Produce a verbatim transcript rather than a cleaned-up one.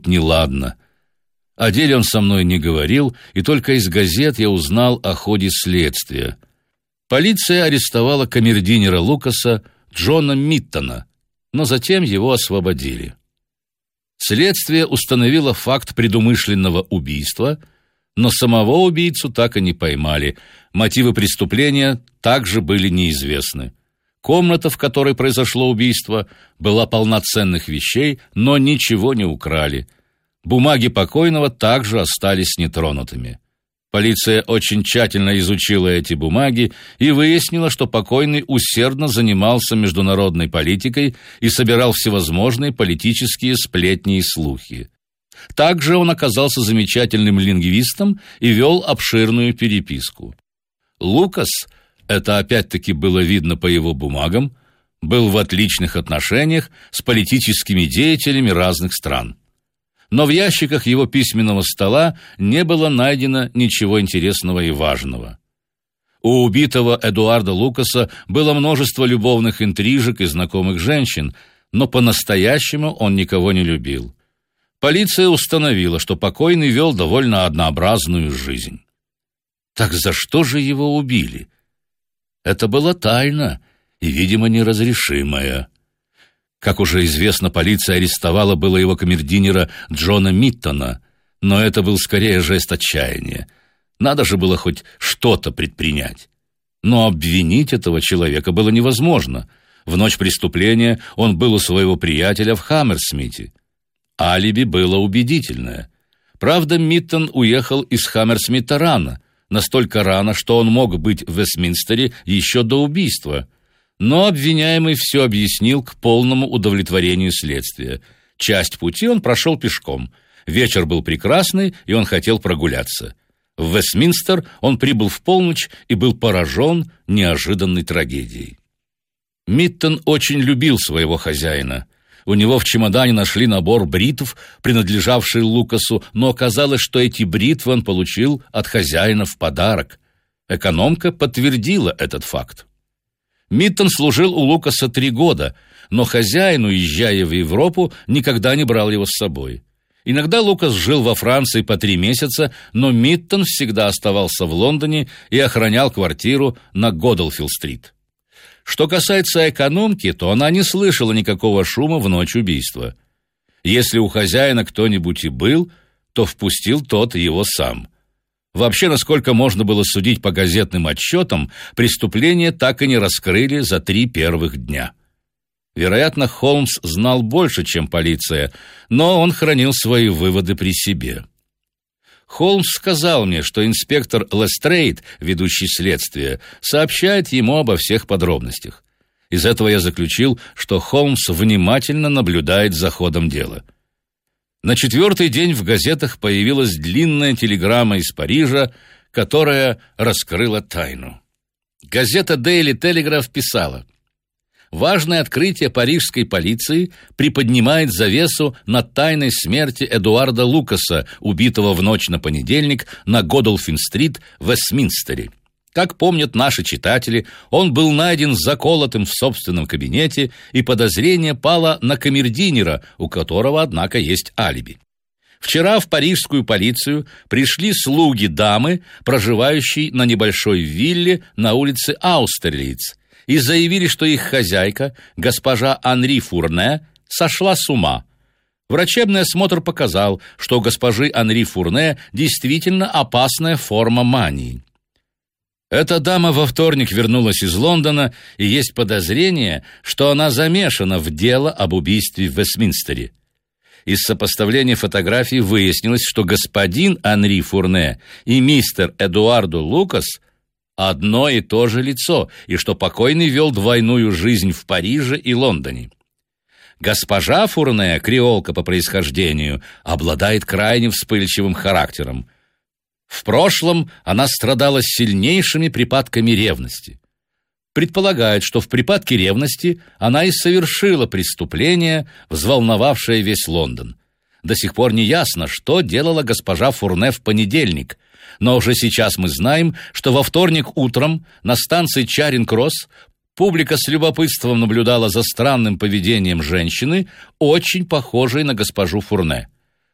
тут неладно. О деле он со мной не говорил, и только из газет я узнал о ходе следствия. Полиция арестовала камердинера Лукаса Джона Миттона, но затем его освободили. Следствие установило факт предумышленного убийства, но самого убийцу так и не поймали. Мотивы преступления также были неизвестны. Комната, в которой произошло убийство, была полна ценных вещей, но ничего не украли. Бумаги покойного также остались нетронутыми. Полиция очень тщательно изучила эти бумаги и выяснила, что покойный усердно занимался международной политикой и собирал всевозможные политические сплетни и слухи. Также он оказался замечательным лингвистом и вел обширную переписку. Лукас, это опять-таки было видно по его бумагам, был в отличных отношениях с политическими деятелями разных стран. Но в ящиках его письменного стола не было найдено ничего интересного и важного. У убитого Эдуарда Лукаса было множество любовных интрижек и знакомых женщин, но по-настоящему он никого не любил. Полиция установила, что покойный вел довольно однообразную жизнь. Так за что же его убили? Это была тайна и, видимо, неразрешимая. Как уже известно, полиция арестовала было его камердинера Джона Миттона, но это был скорее жест отчаяния. Надо же было хоть что-то предпринять. Но обвинить этого человека было невозможно. В ночь преступления он был у своего приятеля в Хаммерсмите. Алиби было убедительное. Правда, Миттон уехал из Хаммерсмита рано, настолько рано, что он мог быть в Вестминстере еще до убийства. Но обвиняемый все объяснил к полному удовлетворению следствия. Часть пути он прошел пешком. Вечер был прекрасный, и он хотел прогуляться. В Вестминстер он прибыл в полночь и был поражен неожиданной трагедией. Миттон очень любил своего хозяина. У него в чемодане нашли набор бритв, принадлежавший Лукасу, но оказалось, что эти бритвы он получил от хозяина в подарок. Экономка подтвердила этот факт. Миттон служил у Лукаса три года, но хозяин, уезжая в Европу, никогда не брал его с собой. Иногда Лукас жил во Франции по три месяца, но Миттон всегда оставался в Лондоне и охранял квартиру на Годолфилл-стрит. Что касается экономки, то она не слышала никакого шума в ночь убийства. Если у хозяина кто-нибудь и был, то впустил тот его сам. Вообще, насколько можно было судить по газетным отчетам, преступление так и не раскрыли за три первых дня. Вероятно, Холмс знал больше, чем полиция, но он хранил свои выводы при себе. Холмс сказал мне, что инспектор Лестрейд, ведущий следствие, сообщает ему обо всех подробностях. Из этого я заключил, что Холмс внимательно наблюдает за ходом дела. На четвертый день в газетах появилась длинная телеграмма из Парижа, которая раскрыла тайну. Газета Daily Telegraph писала: «Важное открытие парижской полиции приподнимает завесу над тайной смерти Эдуарда Лукаса, убитого в ночь на понедельник на Годолфин-стрит в Вестминстере. Как помнят наши читатели, он был найден заколотым в собственном кабинете, и подозрение пало на камердинера, у которого, однако, есть алиби. Вчера в парижскую полицию пришли слуги дамы, проживающей на небольшой вилле на улице Аустерлиц, и заявили, что их хозяйка, госпожа Анри Фурне, сошла с ума. Врачебный осмотр показал, что у госпожи Анри Фурне действительно опасная форма мании. Эта дама во вторник вернулась из Лондона, и есть подозрение, что она замешана в дело об убийстве в Вестминстере. Из сопоставления фотографий выяснилось, что господин Анри Фурне и мистер Эдуардо Лукас одно и то же лицо, и что покойный вел двойную жизнь в Париже и Лондоне. Госпожа Фурне, креолка по происхождению, обладает крайне вспыльчивым характером. В прошлом она страдала сильнейшими припадками ревности. Предполагают, что в припадке ревности она и совершила преступление, взволновавшее весь Лондон. До сих пор не ясно, что делала госпожа Фурне в понедельник, но уже сейчас мы знаем, что во вторник утром на станции Чаринг-Кросс публика с любопытством наблюдала за странным поведением женщины, очень похожей на госпожу Фурне.